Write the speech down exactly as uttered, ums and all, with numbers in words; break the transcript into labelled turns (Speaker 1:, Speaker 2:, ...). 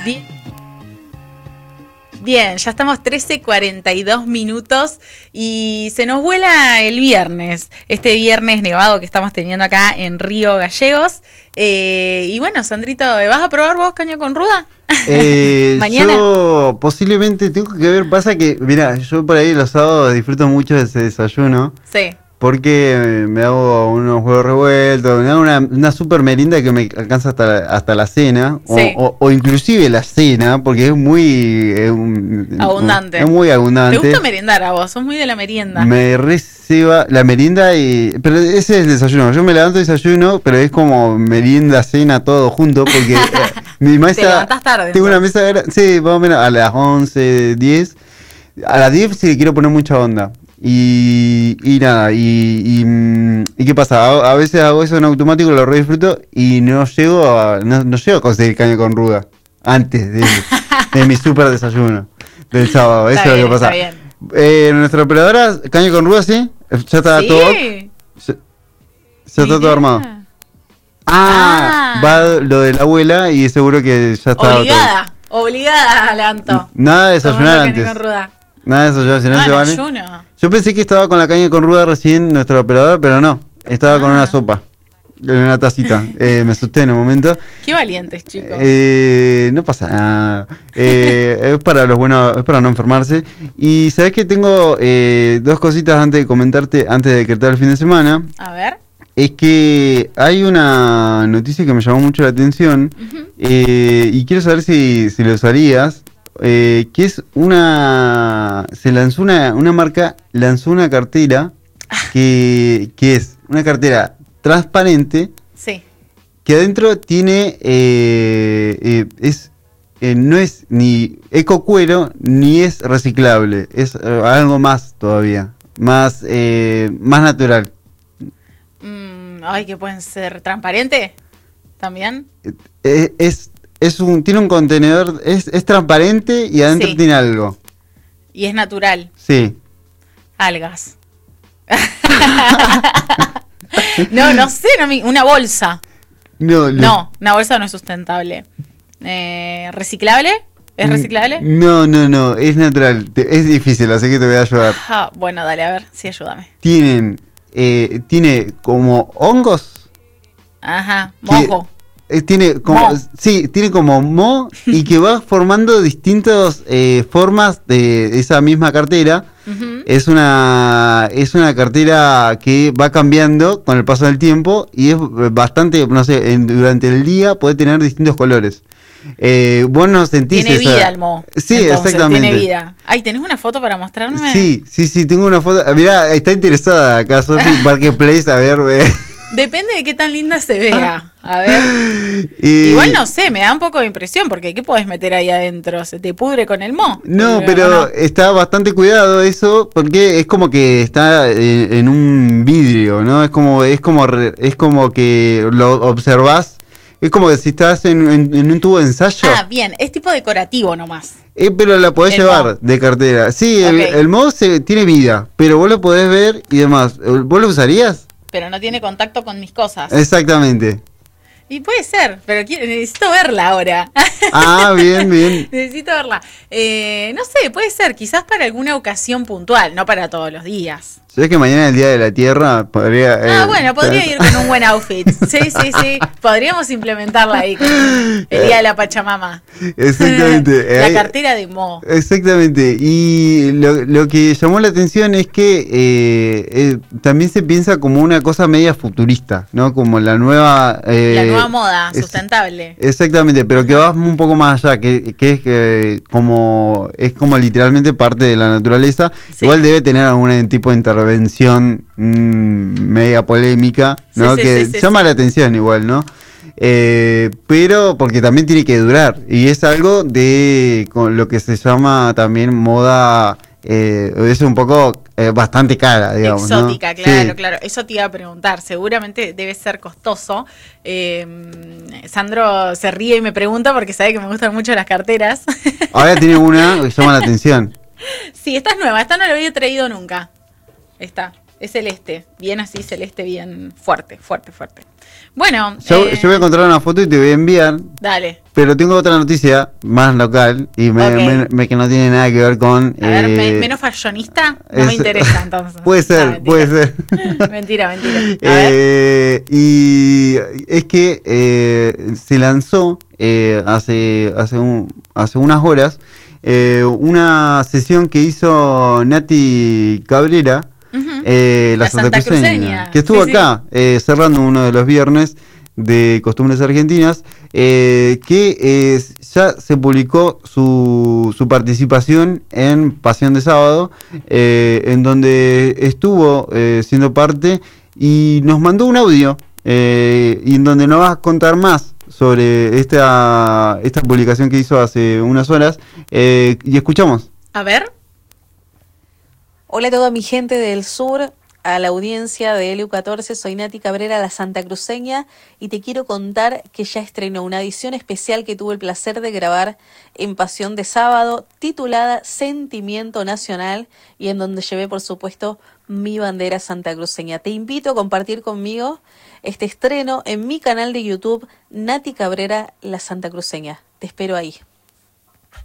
Speaker 1: Bien. Bien, ya estamos trece cuarenta y dos minutos y se nos vuela el viernes, este viernes nevado que estamos teniendo acá en Río Gallegos. Eh, y bueno, Sandrito, ¿vas a probar vos caña con ruda?
Speaker 2: Eh,
Speaker 1: ¿Mañana?
Speaker 2: Yo posiblemente tengo que ver, pasa que, mira, yo por ahí los sábados disfruto mucho de ese desayuno.
Speaker 1: Sí.
Speaker 2: Porque me hago unos huevos revueltos, me hago una, una super merienda que me alcanza hasta la, hasta la cena,
Speaker 1: Sí.
Speaker 2: o, o, o inclusive la cena, porque es muy... Es un,
Speaker 1: Abundante.
Speaker 2: Es muy abundante.
Speaker 1: ¿Te gusta merendar a vos? Sos muy de la merienda.
Speaker 2: Me receba la merienda y... Pero ese es el desayuno. Yo me levanto y desayuno, pero es como merienda, cena, todo junto, porque eh, mi mesa...
Speaker 1: Te levantás tarde.
Speaker 2: Tengo una
Speaker 1: entonces.
Speaker 2: mesa, sí, más o menos a las once, diez. A las diez sí le quiero poner mucha onda. Y, y nada, y, y, y ¿qué pasa? A, a veces hago eso en automático, lo re disfruto y no llego a, no, no llego a conseguir caña con ruda antes de, de mi super desayuno del sábado. Eso
Speaker 1: Está
Speaker 2: es
Speaker 1: bien,
Speaker 2: lo que pasa.
Speaker 1: está bien.
Speaker 2: Eh, nuestra operadora, caña con ruda, sí, ya está
Speaker 1: Sí.
Speaker 2: todo. Ya, ya está todo
Speaker 1: Mirá.
Speaker 2: armado. Ah,
Speaker 1: Ah.
Speaker 2: va lo de la abuela y seguro que ya está
Speaker 1: Obligada, obligada, Lanto.
Speaker 2: todo. Nada de desayunar
Speaker 1: Tomar
Speaker 2: antes.
Speaker 1: caña con ruda.
Speaker 2: Nada de desayunar, si no
Speaker 1: Ah,
Speaker 2: se
Speaker 1: en
Speaker 2: vale.
Speaker 1: ayuno.
Speaker 2: Yo pensé que estaba con la caña con ruda recién nuestro operador, pero no. Estaba
Speaker 1: Ah.
Speaker 2: con una sopa. En una tacita. Eh, me asusté en un momento.
Speaker 1: Qué valientes, chicos.
Speaker 2: Eh, no pasa nada. Eh, es para los buenos, es para no enfermarse. Y sabes que tengo eh, dos cositas antes de comentarte, antes de decretar el fin de semana.
Speaker 1: A ver.
Speaker 2: Es que hay una noticia que me llamó mucho la atención.
Speaker 1: Ujú.
Speaker 2: eh, y quiero saber si, si lo usarías. Eh, que es una... Se lanzó una, una marca, lanzó una cartera que, que es una cartera transparente
Speaker 1: Sí.
Speaker 2: que adentro tiene... eh, eh, es eh, no es ni ecocuero ni es reciclable, es eh, algo más todavía, más, eh, más natural.
Speaker 1: Mm, ay, que pueden ser transparente. ¿También?
Speaker 2: Eh, es, es un, tiene un contenedor, es, es transparente y adentro
Speaker 1: Sí.
Speaker 2: tiene algo.
Speaker 1: Y es natural.
Speaker 2: Sí.
Speaker 1: Algas. no, no sé, no me- una bolsa.
Speaker 2: No, le-
Speaker 1: No, una bolsa no es sustentable. Eh, ¿Reciclable? ¿Es reciclable?
Speaker 2: No, no, no, es natural. Te- es difícil, así que te voy a ayudar.
Speaker 1: Ah, bueno, dale, a ver, sí, ayúdame.
Speaker 2: Tienen, eh, tiene como hongos.
Speaker 1: Ajá,
Speaker 2: que-
Speaker 1: mojo.
Speaker 2: eh, tiene como,
Speaker 1: Mo.
Speaker 2: sí, tiene como mo y que va formando distintas eh, formas de esa misma cartera.
Speaker 1: Ujú.
Speaker 2: Es una, es una cartera que va cambiando con el paso del tiempo y es bastante, no sé, en- durante el día puede tener distintos colores. Eh, vos no sentís
Speaker 1: Tiene
Speaker 2: esa-
Speaker 1: vida el mo.
Speaker 2: Sí,
Speaker 1: entonces,
Speaker 2: exactamente.
Speaker 1: Tiene vida. Ay, ¿tenés una foto para mostrarme?
Speaker 2: Sí, sí, sí, tengo una foto. Mirá, está interesada acá, Sofi, Marketplace, a ver. ve.
Speaker 1: Depende de qué tan linda se vea. A ver.
Speaker 2: Y-
Speaker 1: Igual no sé, me da un poco de impresión porque ¿qué podés meter ahí adentro? ¿Se te pudre con el mo?
Speaker 2: No,
Speaker 1: Eh,
Speaker 2: pero
Speaker 1: ¿o no?
Speaker 2: está bastante cuidado eso, porque es como que está en, en un vidrio, ¿no? Es como, es como, re- es como que lo observás, es como que si estás en, en- en un tubo de ensayo,
Speaker 1: Ah, bien, es tipo decorativo nomás.
Speaker 2: eh, pero la podés
Speaker 1: El
Speaker 2: llevar
Speaker 1: mo.
Speaker 2: de cartera. Sí, el,
Speaker 1: Ok.
Speaker 2: el mo se, tiene vida, pero vos lo podés ver y demás. ¿Vos lo usarías?
Speaker 1: Pero no tiene contacto con mis cosas.
Speaker 2: Exactamente.
Speaker 1: Y puede ser, pero quiero- necesito verla ahora.
Speaker 2: Ah, bien, bien.
Speaker 1: Necesito verla. Eh, no sé, puede ser, quizás para alguna ocasión puntual, no para todos los días.
Speaker 2: ¿Sabés que mañana es el Día de la Tierra? Podría,
Speaker 1: Ah,
Speaker 2: eh,
Speaker 1: bueno, podría ir con un buen outfit. Sí, sí, sí. Podríamos implementarla ahí con el Día de la Pachamama.
Speaker 2: Exactamente.
Speaker 1: La
Speaker 2: Ahí-
Speaker 1: cartera de Mo.
Speaker 2: Exactamente. Y lo, lo que llamó la atención es que eh, eh, también se piensa como una cosa media futurista, ¿no? Como la nueva... eh,
Speaker 1: La nueva moda,
Speaker 2: es-
Speaker 1: sustentable.
Speaker 2: Exactamente, pero que va un poco más allá, que, que es que como es como literalmente parte de la naturaleza.
Speaker 1: Sí.
Speaker 2: Igual debe tener algún tipo de intervención mm, media polémica, ¿no?
Speaker 1: Sí, sí,
Speaker 2: que
Speaker 1: sí, sí,
Speaker 2: llama
Speaker 1: sí.
Speaker 2: la atención igual, ¿no? Eh, pero porque también tiene que durar y es algo de con lo que se llama también moda, eh, es un poco eh, bastante cara, digamos, ¿no?
Speaker 1: Exótica, claro,
Speaker 2: Sí.
Speaker 1: claro. Eso te iba a preguntar. Seguramente debe ser costoso. Eh, Sandro se ríe y me pregunta porque sabe que me gustan mucho las carteras.
Speaker 2: Ahora tiene una que llama la atención.
Speaker 1: Sí, esta es nueva. Esta no la había traído nunca. Esta. Es celeste, bien así, celeste, bien fuerte, fuerte, fuerte. Bueno,
Speaker 2: Yo,
Speaker 1: eh,
Speaker 2: yo voy a encontrar una foto y te voy a enviar.
Speaker 1: Dale.
Speaker 2: Pero tengo otra noticia más local y me,
Speaker 1: Ok.
Speaker 2: me- me- que no tiene nada que ver con...
Speaker 1: A ver, me-
Speaker 2: eh,
Speaker 1: menos fashionista, no me
Speaker 2: es-
Speaker 1: interesa entonces.
Speaker 2: Puede ser,
Speaker 1: Ah, mentira.
Speaker 2: puede ser.
Speaker 1: Mentira, mentira. A ver.
Speaker 2: Eh, y es que eh, se lanzó eh, hace, hace, un- hace unas horas eh, una sesión que hizo Nati Cabrera,
Speaker 1: Ujú.
Speaker 2: eh, la,
Speaker 1: La
Speaker 2: Santa Cruceña,
Speaker 1: Santacruceña.
Speaker 2: que estuvo
Speaker 1: Sí, sí.
Speaker 2: acá eh, cerrando uno de los viernes de Costumbres Argentinas, eh, que eh, ya se publicó su, su participación en Pasión de Sábado, eh, en donde estuvo eh, siendo parte y nos mandó un audio eh, y en donde nos va a contar más sobre esta, esta publicación que hizo hace unas horas, eh, y escuchamos.
Speaker 1: A ver.
Speaker 3: Hola a toda mi gente del sur, a la audiencia de L U catorce, soy Nati Cabrera, la Santacruceña, y te quiero contar que ya estrenó una edición especial que tuve el placer de grabar en Pasión de Sábado, titulada Sentimiento Nacional, y en donde llevé, por supuesto, mi bandera santacruceña. Te invito a compartir conmigo este estreno en mi canal de YouTube, Nati Cabrera, la Santacruceña. Te espero ahí.